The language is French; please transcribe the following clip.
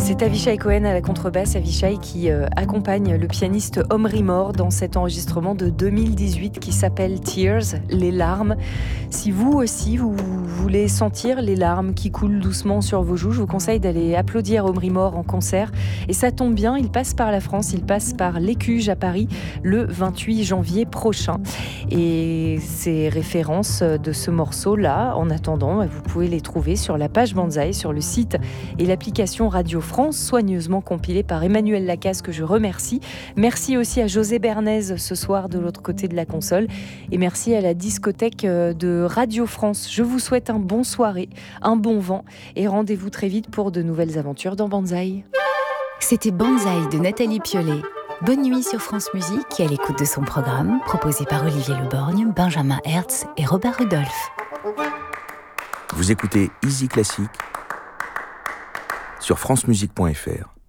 C'est Avishai Cohen à la contrebasse, Avishai qui accompagne le pianiste Omri Mor dans cet enregistrement de 2018 qui s'appelle Tears, les larmes. Si vous aussi, vous voulez sentir les larmes qui coulent doucement sur vos joues, je vous conseille d'aller applaudir Omri Mor en concert. Et ça tombe bien, il passe par la France, il passe par l'Écuge à Paris le 28 janvier prochain. Et ces références de ce morceau-là, en attendant, vous pouvez les trouver sur la page Banzai, sur le site et l'application Radio France, soigneusement compilée par Emmanuel Lacasse, que je remercie. Merci aussi à José Bernays ce soir de l'autre côté de la console. Et merci à la discothèque de Radio France. Je vous souhaite un bon soirée, un bon vent et rendez-vous très vite pour de nouvelles aventures dans Banzai. C'était Banzai de Nathalie Piolet. Bonne nuit sur France Musique et à l'écoute de son programme proposé par Olivier Leborgne, Benjamin Hertz et Robert Rudolph. Vous écoutez Easy Classique sur francemusique.fr.